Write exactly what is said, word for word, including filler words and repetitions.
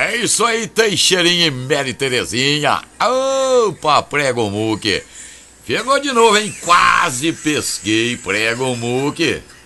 É isso aí, Teixeirinha e Mary Terezinha. Opa, prego muque. Pegou de novo, hein? Quase pesquei, prego muque.